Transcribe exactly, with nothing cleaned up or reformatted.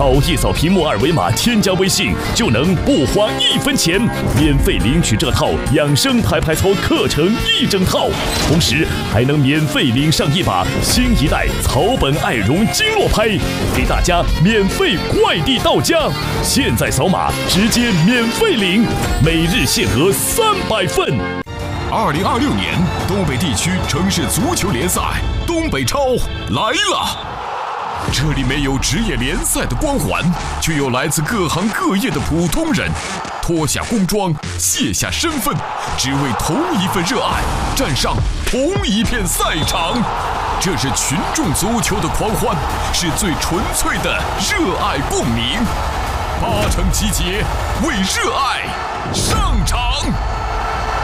扫一扫屏幕二维码，添加微信就能不花一分钱，免费领取这套养生拍拍操课程一整套，同时还能免费领上一把新一代草本爱绒经络拍，给大家免费快递到家。现在扫码直接免费领，每日限额三百份。 二零二六年东北地区城市足球联赛东北超来了，这里没有职业联赛的光环，却有来自各行各业的普通人，脱下工装，卸下身份，只为同一份热爱，站上同一片赛场。这是群众足球的狂欢，是最纯粹的热爱共鸣。八成集结，为热爱上场。